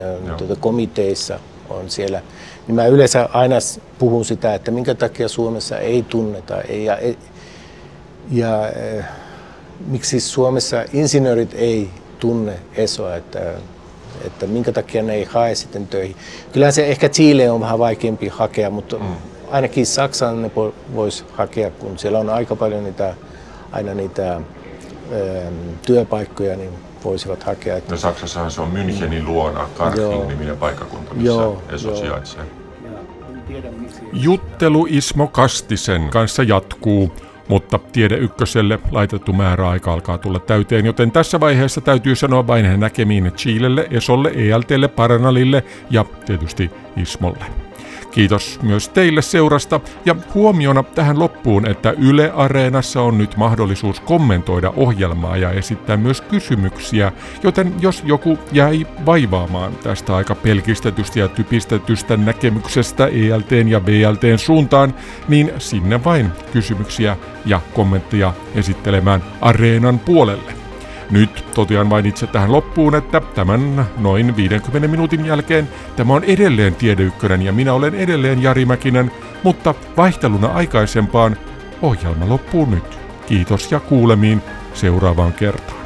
komiteissa on siellä. Niin mä yleensä aina puhun sitä, että minkä takia Suomessa ei tunneta ja miksi Suomessa insinöörit ei tunne Esoa, että minkä takia ne ei hae sitten töihin. Kyllähän se ehkä Chile on vähän vaikeampi hakea, mutta ainakin Saksaan ne vois hakea, kun siellä on aika paljon niitä työpaikkoja, niin voisivat hakea. No Saksassahan se on Münchenin luona, Garching-niminen paikkakunta, missä Eso sijaitsee. Juttelu Ismo Kastisen kanssa jatkuu, mutta Tiede Ykköselle laitettu määräaika alkaa tulla täyteen, joten tässä vaiheessa täytyy sanoa vain näkemiin Chilelle, Esolle, ELT:lle, Paranalille ja tietysti Ismolle. Kiitos myös teille seurasta ja huomiona tähän loppuun, että Yle Areenassa on nyt mahdollisuus kommentoida ohjelmaa ja esittää myös kysymyksiä, joten jos joku jäi vaivaamaan tästä aika pelkistetystä ja typistetystä näkemyksestä ELT:n ja VLT:n suuntaan, niin sinne vain kysymyksiä ja kommentteja esittelemään Areenan puolelle. Nyt totean vain itse tähän loppuun, että tämän noin 50 minuutin jälkeen tämä on edelleen Tiede Ykkönen ja minä olen edelleen Jari Mäkinen, mutta vaihteluna aikaisempaan ohjelma loppuu nyt. Kiitos ja kuulemiin seuraavaan kertaan.